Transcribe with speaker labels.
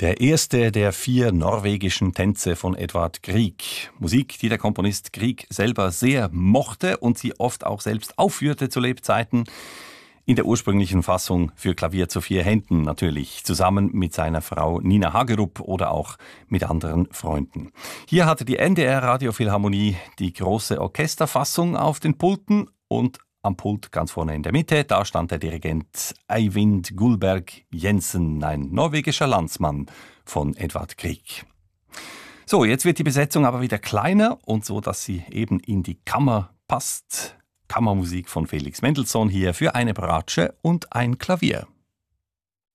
Speaker 1: Der erste der 4 norwegischen Tänze von Edvard Grieg. Musik, die der Komponist Grieg selber sehr mochte und sie oft auch selbst aufführte zu Lebzeiten. In der ursprünglichen Fassung für Klavier zu 4 Händen natürlich, zusammen mit seiner Frau Nina Hagerup oder auch mit anderen Freunden. Hier hatte die NDR Radiophilharmonie die große Orchesterfassung auf den Pulten und am Pult ganz vorne in der Mitte, da stand der Dirigent Eivind Gullberg Jensen, ein norwegischer Landsmann von Edvard Grieg. So, jetzt wird die Besetzung aber wieder kleiner und so, dass sie eben in die Kammer passt. Kammermusik von Felix Mendelssohn hier für eine Bratsche und ein Klavier.